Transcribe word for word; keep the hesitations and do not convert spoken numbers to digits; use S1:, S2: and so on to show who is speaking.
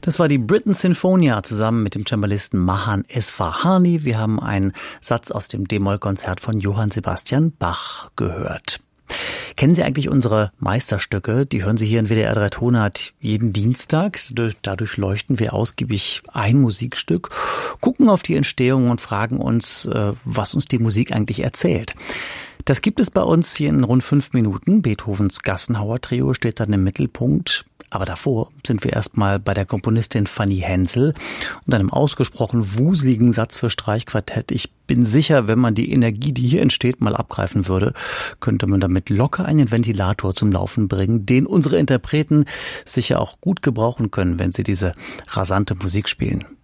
S1: Das war die Britten Sinfonia zusammen mit dem Cembalisten Mahan Esfahani. Wir haben einen Satz aus dem D-Moll-Konzert von Johann Sebastian Bach gehört. Kennen Sie eigentlich unsere Meisterstücke? Die hören Sie hier in W D R drei Tonart jeden Dienstag. Dadurch leuchten wir ausgiebig ein Musikstück, gucken auf die Entstehung und fragen uns, was uns die Musik eigentlich erzählt. Das gibt es bei uns hier in rund fünf Minuten. Beethovens Gassenhauer-Trio steht dann im Mittelpunkt. Aber davor sind wir erstmal bei der Komponistin Fanny Hensel und einem ausgesprochen wuseligen Satz für Streichquartett. Ich bin sicher, wenn man die Energie, die hier entsteht, mal abgreifen würde, könnte man damit locker einen Ventilator zum Laufen bringen, den unsere Interpreten sicher auch gut gebrauchen können, wenn sie diese rasante Musik spielen.